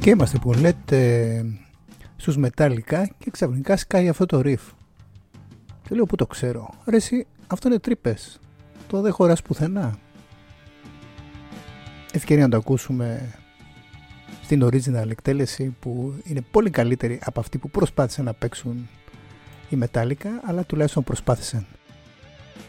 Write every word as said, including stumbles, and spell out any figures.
Και είμαστε που λέτε στους Metallica και ξαφνικά σκάει αυτό το riff. Και λέω, πού το ξέρω. Ρε εσύ, αυτό είναι τρύπες. Το δεν χωράς πουθενά. Ευκαιρία να το ακούσουμε στην original εκτέλεση που είναι πολύ καλύτερη από αυτή που προσπάθησαν να παίξουν οι Metallica, αλλά τουλάχιστον προσπάθησαν.